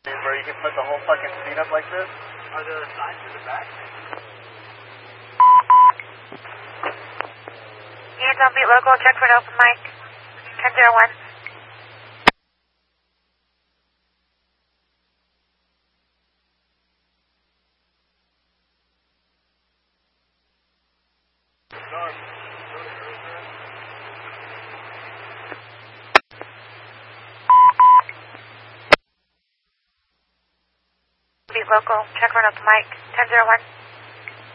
Where you can put the whole fucking seat up like this? Are there signs in the back? Units on beat local, check for an open mic. 1001. Beat local, check for an open mic. 1001.